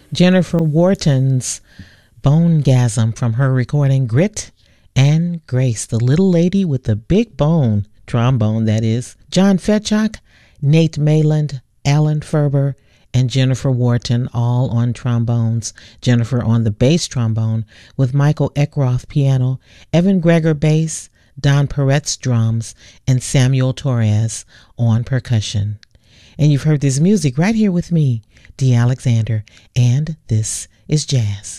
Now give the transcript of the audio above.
Jennifer Wharton's Bonegasm from her recording Grit and Grace, the little lady with the big bone, trombone that is. John Fetchock, Nate Mayland, Alan Ferber, and Jennifer Wharton all on trombones. Jennifer on the bass trombone with Michael Eckroth piano, Evan Greger bass, Don Peretz drums, and Samuel Torres on percussion. And you've heard this music right here with me, Dee Alexander, and this is jazz.